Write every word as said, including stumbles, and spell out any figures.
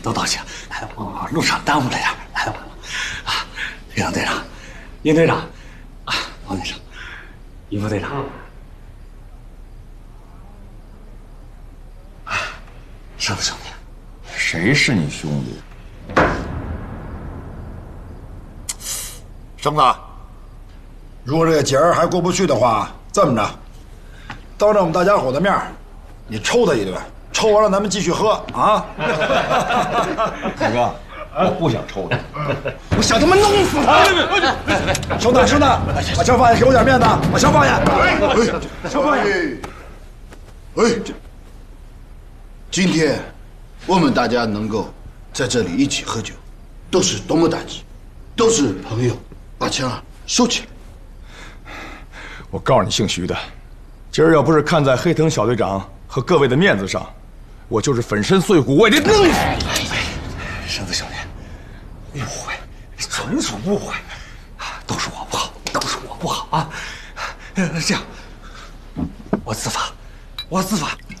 都道歉。哎，我路上耽误了点，来晚了。啊，岳阳队长，殷队长，啊，王队长，于副队长。啊，生子兄弟， 谁是你兄弟？ 生子，如果这个节儿还过不去的话，这么着，当着我们大家伙的面，你抽他一顿，抽完了咱们继续喝啊！ 大哥，我不想抽他， 我想他妈弄死他！兄弟，兄弟，把枪放下，给我点面子，把枪放下。哎，枪放下。 哎，今天我们大家能够在这里一起喝酒，都是多么大吉，都是朋友。把枪啊收起来。 我告诉你，姓徐的，今儿要不是看在黑藤小队长和各位的面子上，我就是粉身碎骨，我也得弄死你！ 生子兄弟，误会，纯属误会，都是我不好，都是我不好啊！这样，我自罚，我自罚。